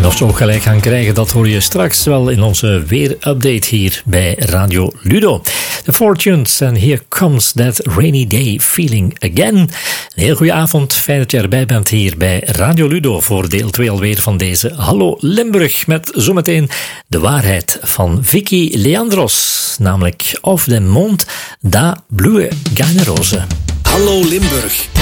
of ze ook gelijk gaan krijgen, dat hoor je straks wel in onze weerupdate hier bij Radio Ludo. The Fortunes en Here Comes That Rainy Day Feeling Again. Een heel goede avond, fijn dat je erbij bent hier bij Radio Ludo voor deel 2 alweer van deze Hallo Limburg, met zometeen de waarheid van Vicky Leandros, namelijk Auf dem Mond da Blue Generose. Hallo Limburg.